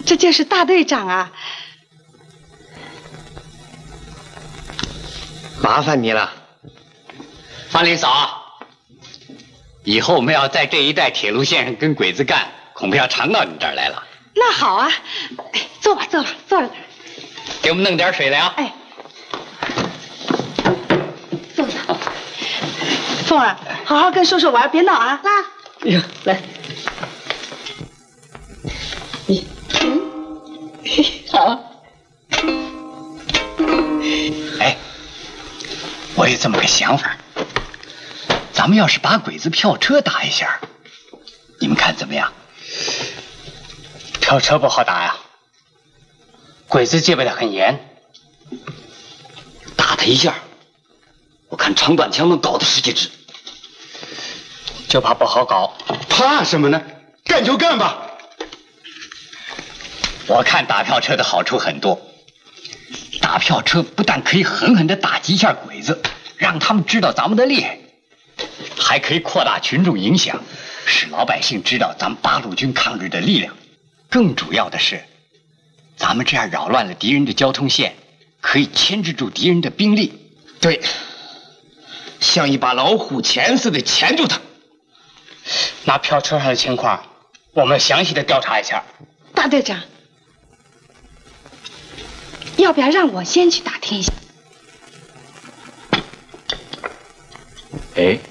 这就是大队长啊！ 麻烦你了， 方林嫂。以后我们要在这一带铁路线上跟鬼子干，恐怕要常到你这儿来了。 那好啊，哎，坐吧，坐吧，坐着。 给我们弄点水来啊！ 哎，坐着。凤儿，好好跟叔叔玩，别闹啊！ 哎呀，来，你， 好。 哎，我有这么个想法，咱们要是把鬼子票车打一下，你们看怎么样？ 票车不好打呀，鬼子戒备的很严。 打他一下，我看长短枪能搞他10几支。 就怕不好搞。 怕什么呢？干就干吧。 我看打票车的好处很多。打票车不但可以狠狠地打击一下鬼子，让他们知道咱们的厉害，还可以扩大群众影响，使老百姓知道咱们八路军抗日的力量。更主要的是，咱们这样扰乱了敌人的交通线，可以牵制住敌人的兵力。 对，像一把老虎钳似的钳住他。 那票车上的情况，我们详细的调查一下。 大队长，要不要让我先去打听一下？ 哎。